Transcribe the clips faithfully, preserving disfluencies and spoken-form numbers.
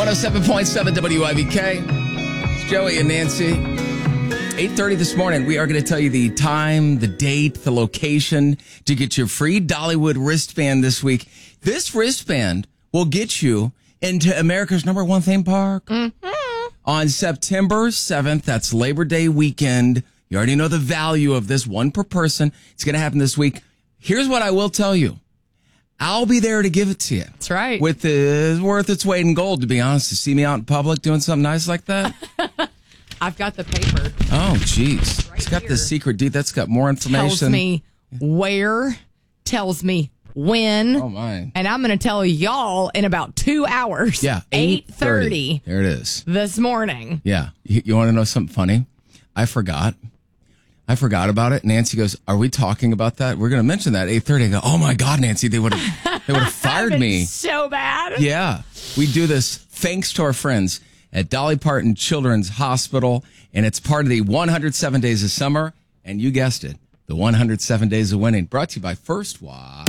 one oh seven point seven W I V K. It's Joey and Nancy. eight thirty this morning, we are going to tell you the time, the date, the location to get your free Dollywood wristband this week. This wristband will get you into America's number one theme park mm-hmm. on September seventh. That's Labor Day weekend. You already know the value of this, one per person. It's going to happen this week. Here's what I will tell you. I'll be there to give it to you. That's right. With the, it's worth its weight in gold, to be honest. To see me out in public doing something nice like that. I've got the paper. Oh, jeez. Right it's got here. the secret deed. That's got more information. Tells me where, tells me when. Oh, my. And I'm going to tell y'all in about two hours. Yeah. eight thirty. There it is. This morning. Yeah. You, you want to know something funny? I forgot. I forgot about it. Nancy goes, are we talking about that? We're going to mention that at eight thirty. I go, oh, my God, Nancy, they would have they would have fired me. So bad. Yeah. We do this thanks to our friends at Dolly Parton Children's Hospital, and it's part of the one hundred seven Days of Summer, and you guessed it, the one hundred seven Days of Winning, brought to you by First Watch.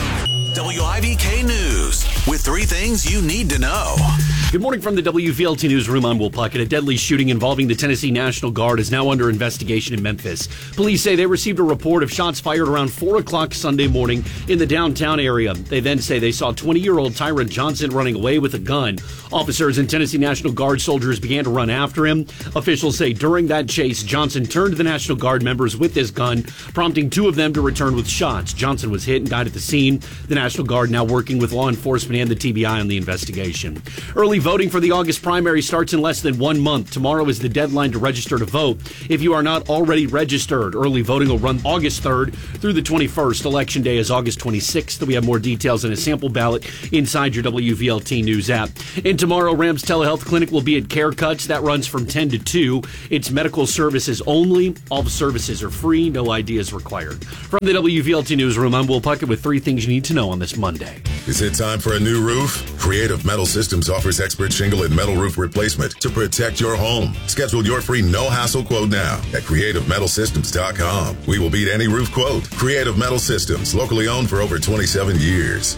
W I V K News with three things you need to know. Good morning from the W V L T Newsroom. I'm Will Puckett. A deadly shooting involving the Tennessee National Guard is now under investigation in Memphis. Police say they received a report of shots fired around four o'clock Sunday morning in the downtown area. They then say they saw twenty-year-old Tyron Johnson running away with a gun. Officers and Tennessee National Guard soldiers began to run after him. Officials say during that chase, Johnson turned to the National Guard members with his gun, prompting two of them to return with shots. Johnson was hit and died at the scene. The National Guard now working with law enforcement and the T B I on the investigation. Early voting for the August primary starts in less than one month. Tomorrow is the deadline to register to vote. If you are not already registered, early voting will run August third through the twenty-first. Election day is August twenty-sixth. We have more details and a sample ballot inside your W V L T News app. And tomorrow, Rams Telehealth Clinic will be at Care Cuts. That runs from ten to two. It's medical services only. All services are free. No I D is required. From the W V L T Newsroom, I'm Will Puckett with three things you need to know on this Monday. Is it time for a new roof? Creative Metal Systems offers expert shingle and metal roof replacement to protect your home. Schedule your free no-hassle quote now at creative metal systems dot com. We will beat any roof quote. Creative Metal Systems, locally owned for over twenty-seven years.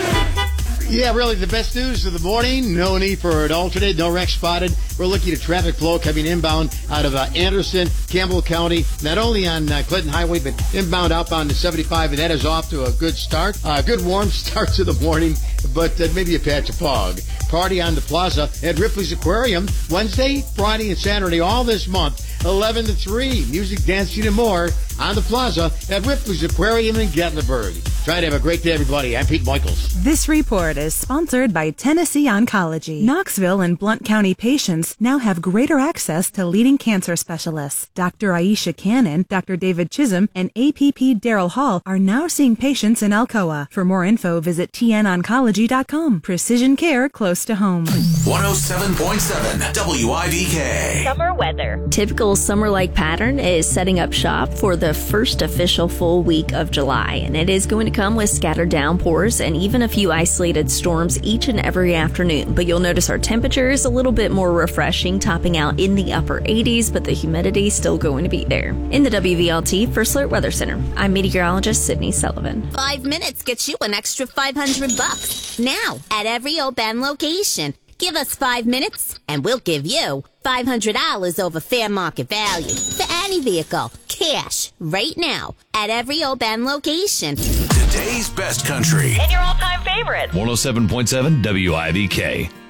Yeah, really, the best news of the morning. No need for an alternate. No wreck spotted. We're looking at traffic flow coming inbound out of uh, Anderson, Campbell County, not only on uh, Clinton Highway, but inbound outbound to seventy-five, and that is off to a good start. A uh, good warm start to the morning, but uh, maybe a patch of fog. Party on the plaza at Ripley's Aquarium Wednesday, Friday, and Saturday all this month, eleven to three. Music, dancing, and more on the plaza at Ripley's Aquarium in Gatlinburg. Try to have a great day, everybody. I'm Pete Michaels. This report is sponsored by Tennessee Oncology. Knoxville and Blount County patients now have greater access to leading cancer specialists. Doctor Aisha Cannon, Doctor David Chisholm, and A P P Daryl Hall are now seeing patients in Alcoa. For more info, visit T N oncology dot com. Precision care close to home. one oh seven point seven W I V K. Summer weather. Typical summer-like pattern is setting up shop for the first official full week of July, and it is going to come with scattered downpours and even a few isolated storms each and every afternoon. But you'll notice our temperature is a little bit more refreshing, topping out in the upper eighties, but the humidity is still going to be there. In the W V L T First Alert Weather Center, I'm meteorologist Sydney Sullivan. Five minutes gets you an extra five hundred bucks. Now, at every open location. Give us five minutes, and we'll give you five hundred dollars over fair market value for any vehicle. Cash, right now, at every open location. Today's best country. And your all-time favorite. one oh seven point seven W I V K.